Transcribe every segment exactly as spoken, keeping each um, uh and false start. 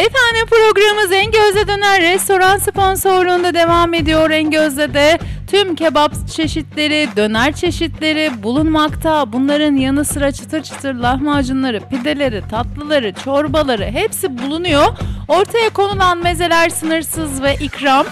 Efendim programımız Engöz'de Döner Restoran sponsorluğunda devam ediyor. Engöz'de tüm kebap çeşitleri, döner çeşitleri bulunmakta. Bunların yanı sıra çıtır çıtır lahmacunları, pideleri, tatlıları, çorbaları hepsi bulunuyor. Ortaya konulan mezeler sınırsız ve ikram.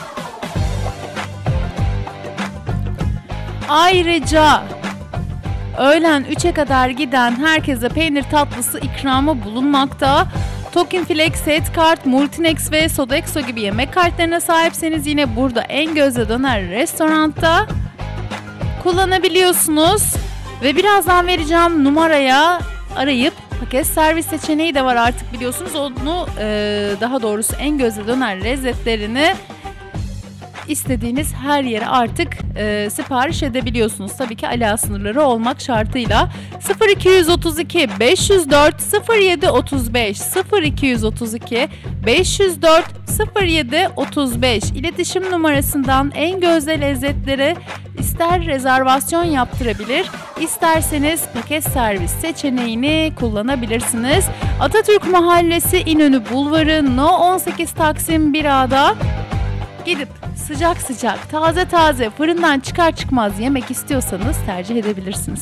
Ayrıca öğlen üçe kadar giden herkese peynir tatlısı ikramı bulunmakta. Tokin Flex, Set Kart, Multinex ve Sodexo gibi yemek kartlarına sahipseniz yine burada Engöz'de Döner Restoran'ta kullanabiliyorsunuz. Ve birazdan vereceğim numaraya arayıp paket servis seçeneği de var artık biliyorsunuz. Onu e, daha doğrusu Engöz'de Döner lezzetlerini İstediğiniz her yere artık e, sipariş edebiliyorsunuz. Tabii ki ala sınırları olmak şartıyla. sıfır iki otuz iki beş yüz dört sıfır yedi otuz beş sıfır iki otuz iki beş yüz dört sıfır yedi otuz beş iletişim numarasından Engöz'de lezzetleri ister rezervasyon yaptırabilir, isterseniz paket servis seçeneğini kullanabilirsiniz. Atatürk Mahallesi, İnönü Bulvarı, No on sekiz Taksim bir A'da gidip sıcak sıcak, taze taze fırından çıkar çıkmaz yemek istiyorsanız tercih edebilirsiniz.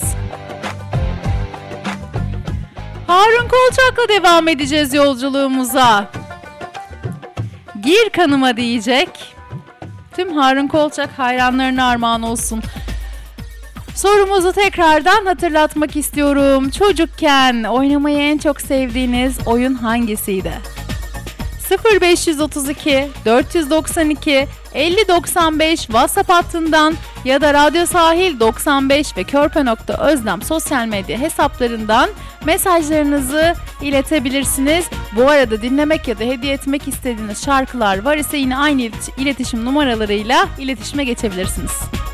Harun Kolçak'la devam edeceğiz yolculuğumuza. Gir kanıma diyecek. Tüm Harun Kolçak hayranlarına armağan olsun. Sorumuzu tekrardan hatırlatmak istiyorum. Çocukken oynamayı en çok sevdiğiniz oyun hangisiydi? sıfır beş otuz iki dört doksan iki elli doksan beş WhatsApp hattından ya da Radyo Sahil doksan beş ve körpe nokta özlem sosyal medya hesaplarından mesajlarınızı iletebilirsiniz. Bu arada dinlemek ya da hediye etmek istediğiniz şarkılar var ise yine aynı iletişim numaralarıyla iletişime geçebilirsiniz.